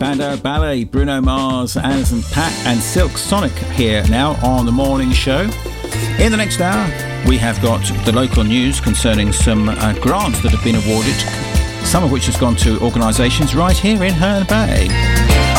Spandau Ballet, Bruno Mars, Anderson .Paak and Silk Sonic here now on the morning show. In the next hour, we have got the local news concerning some grants that have been awarded, some of which has gone to organisations right here in Herne Bay.